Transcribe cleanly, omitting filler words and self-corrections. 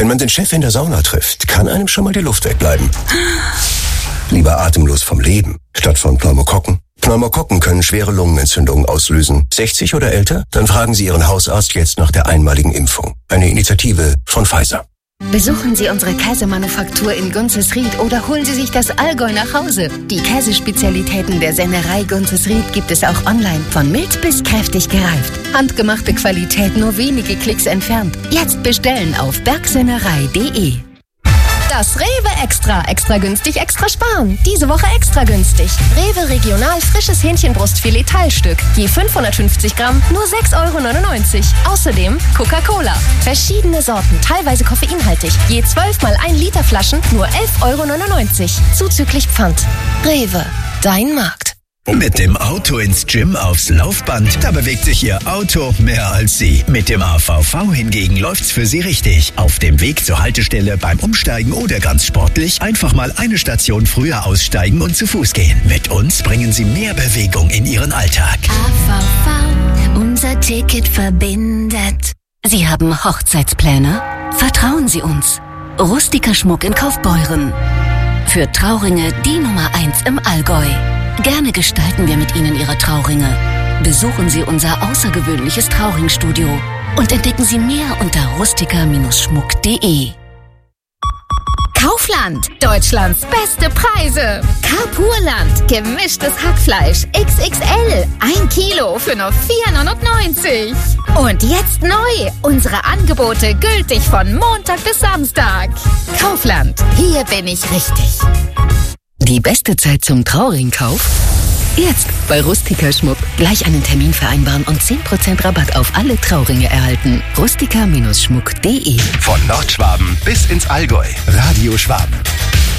Wenn man den Chef in der Sauna trifft, kann einem schon mal die Luft wegbleiben. Lieber atemlos vom Leben, statt von Pneumokokken. Pneumokokken können schwere Lungenentzündungen auslösen. 60 oder älter? Dann fragen Sie Ihren Hausarzt jetzt nach der einmaligen Impfung. Eine Initiative von Pfizer. Besuchen Sie unsere Käsemanufaktur in Gunzesried oder holen Sie sich das Allgäu nach Hause. Die Käsespezialitäten der Sennerei Gunzesried gibt es auch online. Von mild bis kräftig gereift. Handgemachte Qualität nur wenige Klicks entfernt. Jetzt bestellen auf bergsennerei.de. Das Rewe Extra. Extra günstig, extra sparen. Diese Woche extra günstig. Rewe Regional frisches Hähnchenbrustfilet Teilstück. Je 550 Gramm, nur 6,99 €. Außerdem Coca-Cola. Verschiedene Sorten, teilweise koffeinhaltig. Je 12 mal 1 Liter Flaschen, nur 11,99 €. Zuzüglich Pfand. Rewe, dein Markt. Mit dem Auto ins Gym aufs Laufband, da bewegt sich Ihr Auto mehr als Sie. Mit dem AVV hingegen läuft's für Sie richtig. Auf dem Weg zur Haltestelle, beim Umsteigen oder ganz sportlich einfach mal eine Station früher aussteigen und zu Fuß gehen. Mit uns bringen Sie mehr Bewegung in Ihren Alltag. AVV, unser Ticket verbindet. Sie haben Hochzeitspläne? Vertrauen Sie uns. Rustica Schmuck in Kaufbeuren. Für Trauringe die Nummer 1 im Allgäu. Gerne gestalten wir mit Ihnen Ihre Trauringe. Besuchen Sie unser außergewöhnliches Trauringstudio und entdecken Sie mehr unter rustica-schmuck.de. Kaufland, Deutschlands beste Preise. Carpurland, gemischtes Hackfleisch XXL, 1 Kilo für nur 4,99 €. Und jetzt neu, unsere Angebote gültig von Montag bis Samstag. Kaufland, hier bin ich richtig. Die beste Zeit zum Trauringkauf? Jetzt bei Rustica Schmuck. Gleich einen Termin vereinbaren und 10% Rabatt auf alle Trauringe erhalten. rustica-schmuck.de. Von Nordschwaben bis ins Allgäu. Radio Schwaben.